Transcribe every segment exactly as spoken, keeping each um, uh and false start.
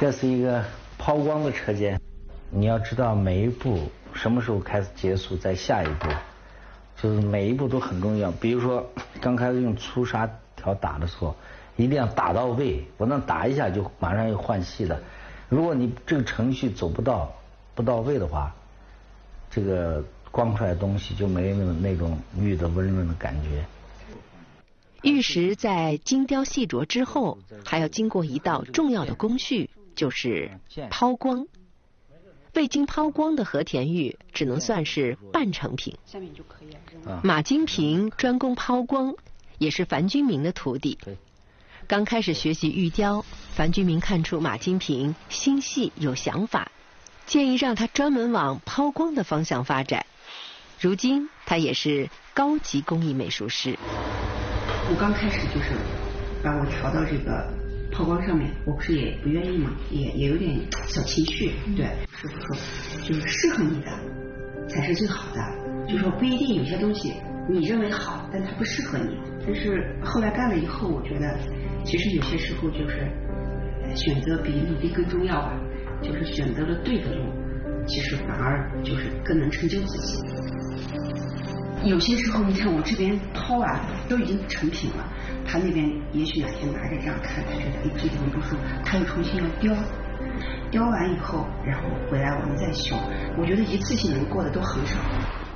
这是一个抛光的车间，你要知道每一步什么时候开始结束，在下一步，就是每一步都很重要。比如说刚开始用粗砂条打的时候，一定要打到位，不能打一下就马上要换细的。如果你这个程序走不到不到位的话，这个光出来的东西就没有那种玉的温润的感觉。 玉石在精雕细琢之后，还要经过一道重要的工序，就是抛光。未经抛光的和田玉只能算是半成品。下面就可以了。马金平专攻抛光，也是樊君明的徒弟。刚开始学习玉雕，樊君明看出马金平心细有想法，建议让他专门往抛光的方向发展。如今他也是高级工艺美术师。 我刚开始就是把我调到这个抛光上面，我不是也不愿意嘛，也也有点小情绪。对，师傅说就是适合你的才是最好的，就说不一定有些东西你认为好，但它不适合你。但是后来干了以后，我觉得其实有些时候就是选择比努力更重要吧，就是选择了对的路，其实反而就是更能成就自己。有些时候你看我这边抛完都已经成品了，他那边也许哪天拿着这样看，他觉得哎这地方不舒服，他又重新要雕，雕完以后然后回来我们再修。我觉得一次性能过的都很少。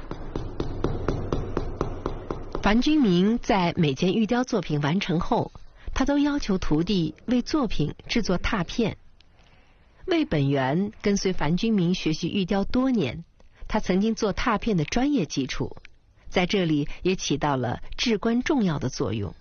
樊君明在每件玉雕作品完成后，他都要求徒弟为作品制作拓片。魏本源跟随樊君明学习玉雕多年，他曾经做拓片的专业基础，在这里也起到了至关重要的作用。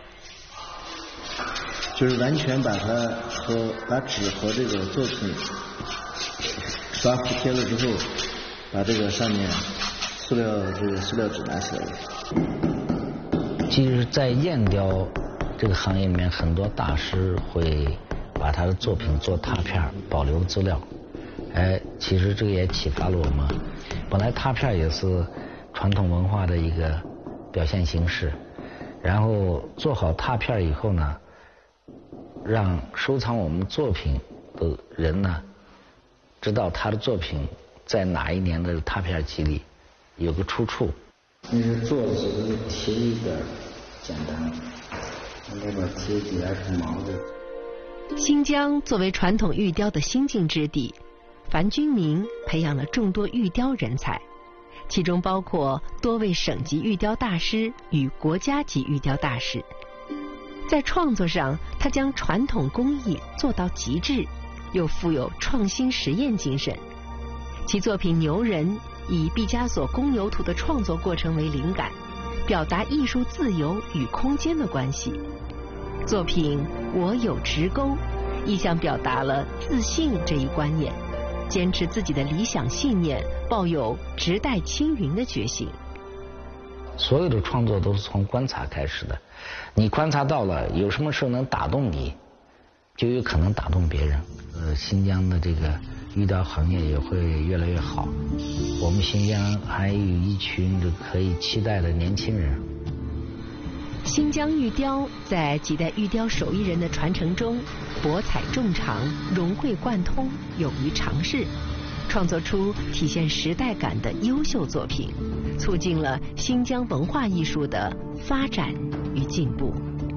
就是完全把它和把纸和这个作品刷服贴了之后，把这个上面塑料这个塑料纸拿起来了。 其实在砚雕这个行业里面，很多大师会把他的作品做拓片保留资料。哎，其实这个也启发了我们。本来拓片也是传统文化的一个表现形式，然后做好拓片以后呢，让收藏我们作品的人呢知道他的作品在哪一年的拓片集里有个出处。那是做的时候贴一点简单，那边贴几来是毛的。 新疆作为传统玉雕的新晋之地，樊君明培养了众多玉雕人才，其中包括多位省级玉雕大师与国家级玉雕大师。在创作上，他将传统工艺做到极致，又富有创新实验精神。其作品《牛人》以毕加索《公牛图》的创作过程为灵感，表达艺术自由与空间的关系。作品《我有直钩》意象表达了自信这一观念，坚持自己的理想信念，抱有直待青云的决心。 所有的创作都是从观察开始的，你观察到了有什么时候能打动你，就有可能打动别人。呃，新疆的这个玉雕行业也会越来越好，我们新疆还有一群这可以期待的年轻人。 新疆玉雕在几代玉雕手艺人的传承中，博采众长，融会贯通，勇于尝试，创作出体现时代感的优秀作品，促进了新疆文化艺术的发展与进步。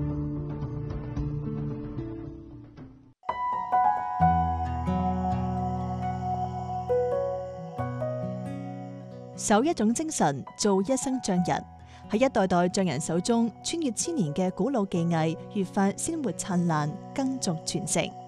守一種精神，做一生匠人。喺一代代匠人手中，穿越千年嘅古老技藝，越發鮮活燦爛，耕俗傳承。